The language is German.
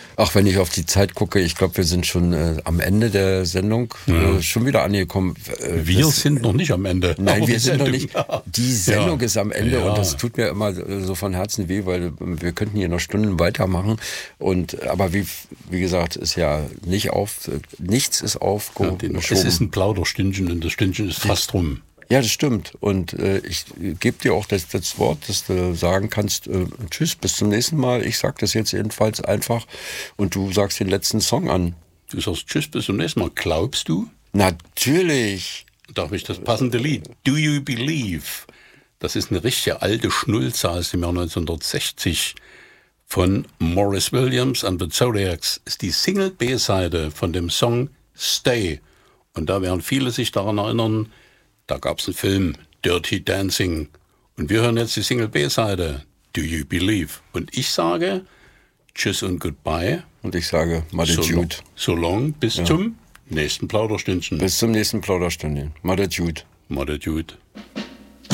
Ach, wenn ich auf die Zeit gucke, ich glaube, wir sind schon am Ende der Sendung schon wieder angekommen. Wir sind noch nicht am Ende. Nein, wir sind noch nicht. Die Sendung ist am Ende und das tut mir immer so von Herzen weh, weil wir könnten hier noch Stunden weitermachen. Aber wie gesagt, ist ja nichts ist aufgeschoben. Es ist ein Plauderstündchen und das Stündchen ist fast rum. Ja, das stimmt. Und ich gebe dir auch das Wort, dass du sagen kannst, tschüss, bis zum nächsten Mal. Ich sag das jetzt jedenfalls einfach und du sagst den letzten Song an. Du sagst tschüss, bis zum nächsten Mal. Glaubst du? Natürlich. Darf ich das passende Lied? Do You Believe? Das ist eine richtige alte Schnulze aus dem Jahr 1960 von Maurice Williams and the Zodiacs. Ist die Single B-Seite von dem Song Stay. Und da werden viele sich daran erinnern, da gab es einen Film, Dirty Dancing. Und wir hören jetzt die Single B-Seite, Do You Believe? Und ich sage tschüss und goodbye. Und ich sage Madejude. So long, bis zum nächsten Plauderstündchen. Bis zum nächsten Plauderstündchen. Madejude. Madejude.